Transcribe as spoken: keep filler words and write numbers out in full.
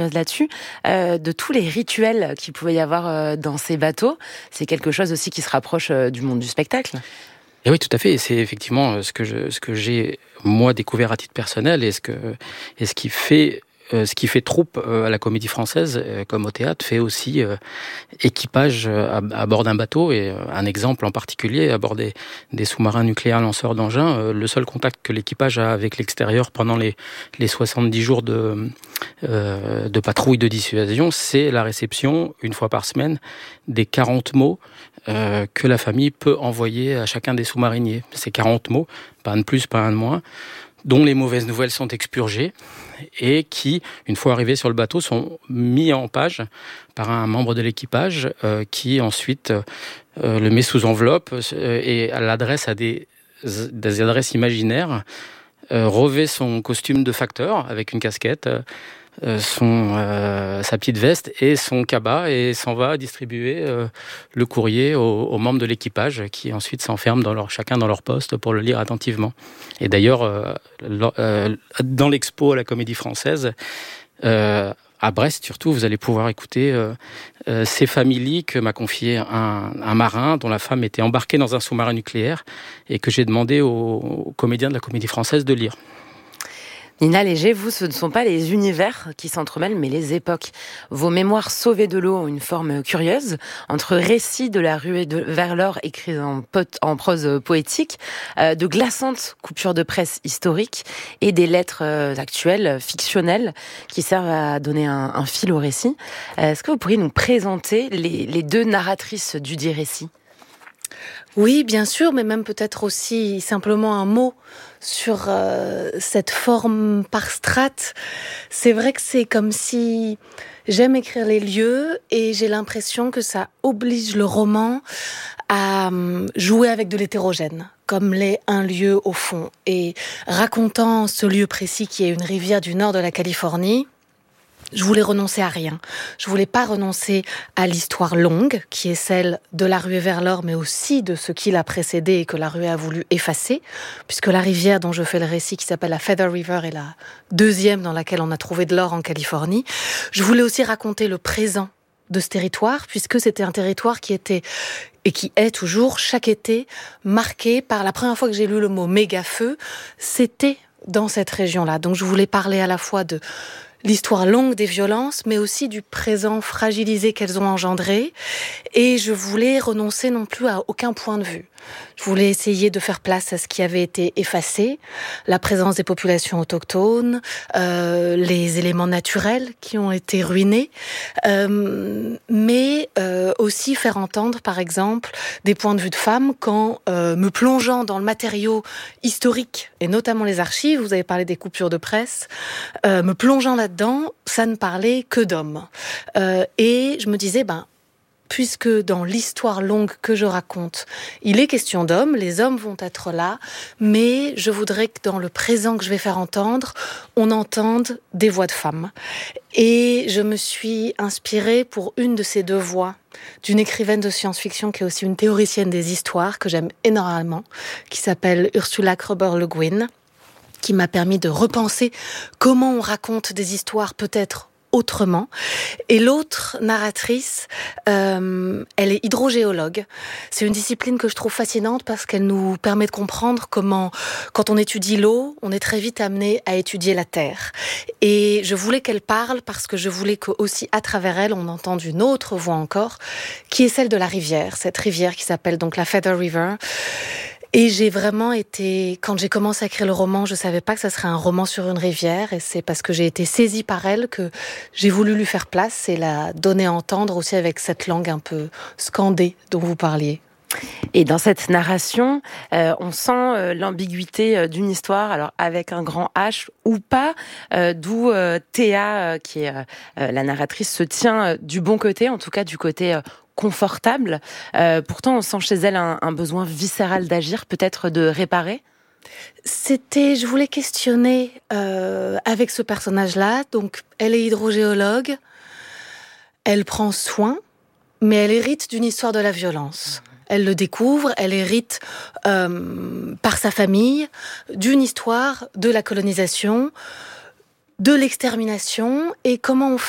curieuse là-dessus, euh, de tous les rituels qu'il pouvait y avoir euh, dans ces bateaux. C'est quelque chose aussi qui se rapproche euh, du monde du spectacle. Et oui, tout à fait. Et c'est effectivement ce que je, ce que j'ai moi découvert à titre personnel et ce que, et ce qui fait, euh, ce qui fait troupe euh, à la Comédie Française, euh, comme au théâtre, fait aussi euh, équipage à, à bord d'un bateau. Et euh, un exemple en particulier, à bord des, des sous-marins nucléaires lanceurs d'engins, euh, le seul contact que l'équipage a avec l'extérieur pendant les, les soixante-dix jours de, euh, de patrouille de dissuasion, c'est la réception, une fois par semaine, des quarante mots Euh, que la famille peut envoyer à chacun des sous-mariniers. Ces quarante mots, pas un de plus, pas un de moins, dont les mauvaises nouvelles sont expurgées et qui, une fois arrivés sur le bateau, sont mis en page par un membre de l'équipage euh, qui ensuite euh, le met sous enveloppe euh, et l'adresse à des, des adresses imaginaires, euh, revêt son costume de facteur avec une casquette, euh, Son, euh, sa petite veste et son cabas et s'en va distribuer euh, le courrier aux, aux membres de l'équipage qui ensuite s'enferment dans leur, chacun dans leur poste pour le lire attentivement. Et d'ailleurs, euh, euh, dans l'expo à la Comédie Française, euh, à Brest surtout, vous allez pouvoir écouter euh, euh, ces familles que m'a confié un, un marin dont la femme était embarquée dans un sous-marin nucléaire et que j'ai demandé aux, aux comédiens de la Comédie Française de lire. Nina Léger, vous, ce ne sont pas les univers qui s'entremêlent, mais les époques. Vos mémoires sauvées de l'eau ont une forme curieuse, entre récits de la ruée de, vers l'or écrits en, pot, en prose poétique, euh, de glaçantes coupures de presse historiques et des lettres euh, actuelles, fictionnelles, qui servent à donner un, un fil au récit. Euh, est-ce que vous pourriez nous présenter les, les deux narratrices du dit récit ? Oui, bien sûr, mais même peut-être aussi simplement un mot sur euh, cette forme par strates. C'est vrai que c'est comme si j'aime écrire les lieux et j'ai l'impression que ça oblige le roman à jouer avec de l'hétérogène, comme l'est un lieu au fond. Et racontant ce lieu précis qui est une rivière du nord de la Californie, je voulais renoncer à rien. Je voulais pas renoncer à l'histoire longue, qui est celle de la ruée vers l'or, mais aussi de ce qui l'a précédé et que la ruée a voulu effacer, puisque la rivière dont je fais le récit, qui s'appelle la Feather River, est la deuxième dans laquelle on a trouvé de l'or en Californie. Je voulais aussi raconter le présent de ce territoire, puisque c'était un territoire qui était, et qui est toujours, chaque été, marqué par la première fois que j'ai lu le mot méga-feu, c'était dans cette région-là. Donc je voulais parler à la fois de l'histoire longue des violences, mais aussi du présent fragilisé qu'elles ont engendré. Et je voulais renoncer non plus à aucun point de vue. Je voulais essayer de faire place à ce qui avait été effacé, la présence des populations autochtones, euh, les éléments naturels qui ont été ruinés, euh, mais euh, aussi faire entendre, par exemple, des points de vue de femmes quand, euh, me plongeant dans le matériau historique, et notamment les archives, vous avez parlé des coupures de presse, euh, me plongeant là-dedans, ça ne parlait que d'hommes. Euh, et je me disais, ben, puisque dans l'histoire longue que je raconte, il est question d'hommes, les hommes vont être là, mais je voudrais que dans le présent que je vais faire entendre, on entende des voix de femmes. Et je me suis inspirée pour une de ces deux voix d'une écrivaine de science-fiction qui est aussi une théoricienne des histoires, que j'aime énormément, qui s'appelle Ursula Kroeber-Le Guin, qui m'a permis de repenser comment on raconte des histoires peut-être autrement. Et l'autre narratrice, euh, elle est hydrogéologue. C'est une discipline que je trouve fascinante parce qu'elle nous permet de comprendre comment, quand on étudie l'eau, on est très vite amené à étudier la terre. Et je voulais qu'elle parle parce que je voulais que aussi à travers elle, on entende une autre voix encore, qui est celle de la rivière. Cette rivière qui s'appelle donc la Feather River. Et j'ai vraiment été, quand j'ai commencé à écrire le roman, je savais pas que ça serait un roman sur une rivière, et c'est parce que j'ai été saisie par elle que j'ai voulu lui faire place et la donner à entendre aussi avec cette langue un peu scandée dont vous parliez. Et dans cette narration, euh, on sent euh, l'ambiguïté euh, d'une histoire, alors avec un grand H ou pas, euh, d'où euh, Théa, euh, qui est euh, la narratrice, se tient euh, du bon côté, en tout cas du côté euh, confortable. Euh, pourtant, on sent chez elle un, un besoin viscéral d'agir, peut-être de réparer. C'était, je voulais questionner euh, avec ce personnage-là. Donc, elle est hydrogéologue, elle prend soin, mais elle hérite d'une histoire de la violence. Elle le découvre, elle hérite euh, par sa famille d'une histoire de la colonisation, de l'extermination, et comment on